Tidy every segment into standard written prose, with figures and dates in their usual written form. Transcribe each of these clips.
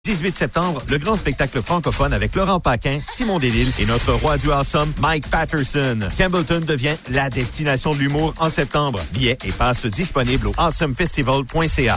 18 septembre, le grand spectacle francophone avec Laurent Paquin, Simon Delille et notre roi du awesome, Mike Patterson. Campbellton devient la destination de l'humour en septembre. Billets et passes disponibles au awesomefestival.ca.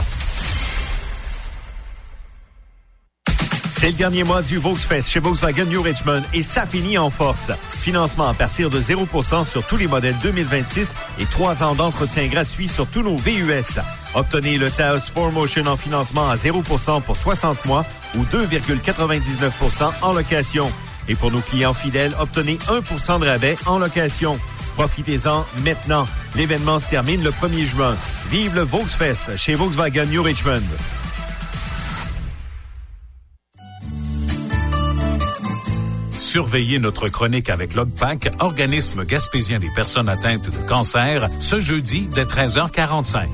C'est le dernier mois du Volksfest chez Volkswagen New Richmond et ça finit en force. Financement à partir de 0% sur tous les modèles 2026 et 3 ans d'entretien gratuit sur tous nos VUS. Obtenez le Taos 4Motion en financement à 0% pour 60 mois ou 2,99% en location. Et pour nos clients fidèles, obtenez 1% de rabais en location. Profitez-en maintenant. L'événement se termine le 1er juin. Vive le Volksfest chez Volkswagen New Richmond. Surveillez notre chronique avec Logpac, organisme gaspésien des personnes atteintes de cancer, ce jeudi dès 13h45.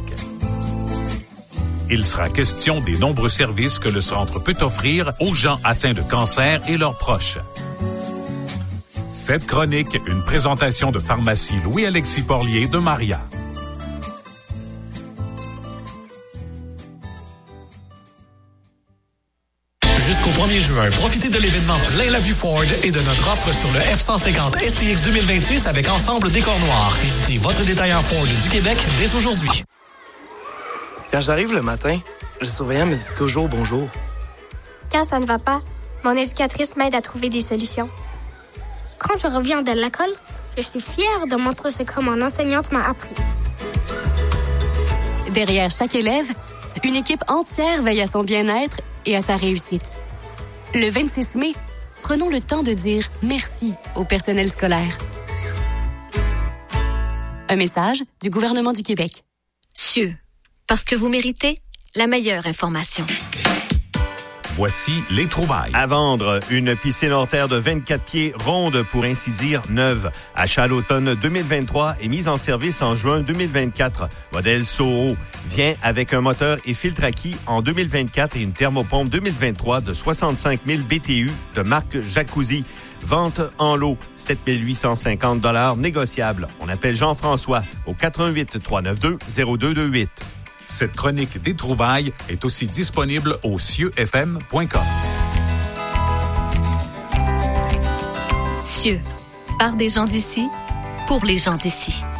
Il sera question des nombreux services que le centre peut offrir aux gens atteints de cancer et leurs proches. Cette chronique, une présentation de pharmacie Louis-Alexis Porlier de Maria. Jusqu'au 1er juin, profitez de l'événement Plein la Vue Ford et de notre offre sur le F-150 STX 2026 avec ensemble décor noir. Visitez votre détaillant Ford du Québec dès aujourd'hui. Quand j'arrive le matin, le surveillant me dit toujours bonjour. Quand ça ne va pas, mon éducatrice m'aide à trouver des solutions. Quand je reviens de l'école, je suis fière de montrer ce que mon enseignante m'a appris. Derrière chaque élève, une équipe entière veille à son bien-être et à sa réussite. Le 26 mai, prenons le temps de dire merci au personnel scolaire. Un message du gouvernement du Québec. CIeux, parce que vous méritez la meilleure information. Voici les trouvailles. À vendre, une piscine hors terre de 24 pieds ronde, pour ainsi dire, neuve. Achat à l'automne 2023 et mise en service en juin 2024. Modèle Soro. Vient avec un moteur et filtre acquis en 2024 et une thermopompe 2023 de 65 000 BTU de marque Jacuzzi. Vente en lot, 7 850 $ négociable. On appelle Jean-François au 88 392 0228. Cette chronique des trouvailles est aussi disponible au cieufm.com. CIeux, par des gens d'ici, pour les gens d'ici.